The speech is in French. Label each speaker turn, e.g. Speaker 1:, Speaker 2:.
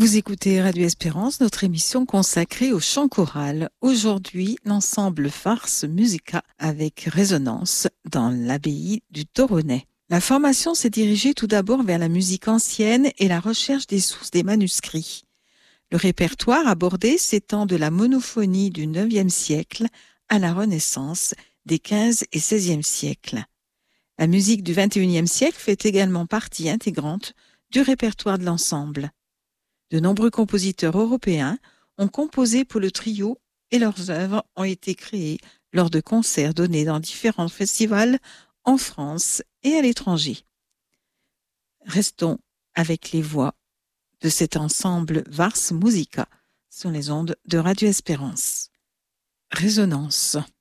Speaker 1: Vous écoutez Radio Espérance, notre émission consacrée au chant choral. Aujourd'hui, l'ensemble Farce Musica avec résonance dans l'abbaye du Toronnais. La formation s'est dirigée tout d'abord vers la musique ancienne et la recherche des sources des manuscrits. Le répertoire abordé s'étend de la monophonie du IXe siècle à la Renaissance des XV et XVIe siècles. La musique du XXIe siècle fait également partie intégrante du répertoire de l'ensemble. De nombreux compositeurs européens ont composé pour le trio et leurs œuvres ont été créées lors de concerts donnés dans différents festivals en France et à l'étranger. Restons avec les voix de cet ensemble Vars Musica sur les ondes de Radio Espérance. Résonance.